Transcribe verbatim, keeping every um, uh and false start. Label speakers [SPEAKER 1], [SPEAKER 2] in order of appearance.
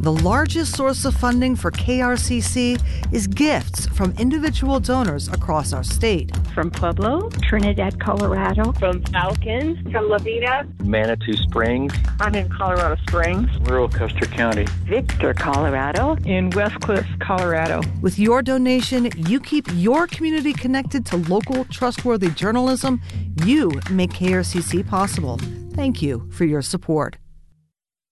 [SPEAKER 1] The largest source of funding for K R C C is gifts from individual donors across our state.
[SPEAKER 2] From Pueblo, Trinidad, Colorado.
[SPEAKER 3] From Falcons,
[SPEAKER 4] from La Vida,
[SPEAKER 5] Manitou Springs.
[SPEAKER 6] I'm in Colorado Springs.
[SPEAKER 5] Rural Custer County.
[SPEAKER 2] Victor, Colorado.
[SPEAKER 6] In West Cliff, Colorado.
[SPEAKER 1] With your donation, you keep your community connected to local, trustworthy journalism. You make K R C C possible. Thank you for your support.